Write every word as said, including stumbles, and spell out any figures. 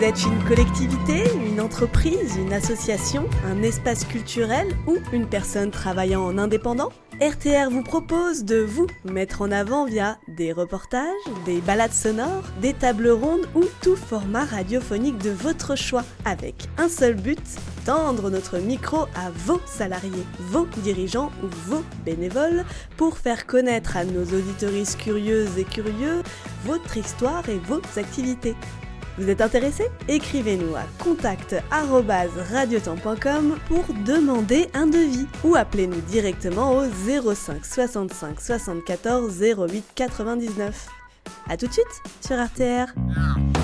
Vous êtes une collectivité, une entreprise, une association, un espace culturel ou une personne travaillant en indépendant ? R T R vous propose de vous mettre en avant via des reportages, des balades sonores, des tables rondes ou tout format radiophonique de votre choix, avec un seul but, tendre notre micro à vos salariés, vos dirigeants ou vos bénévoles pour faire connaître à nos auditeuristes curieuses et curieux votre histoire et vos activités. Vous êtes intéressé ? Écrivez-nous à contact arobase radiotemps point com pour demander un devis ou appelez-nous directement au zéro cinq soixante-cinq soixante-quatorze zéro huit quatre-vingt-dix-neuf. A tout de suite sur R T R.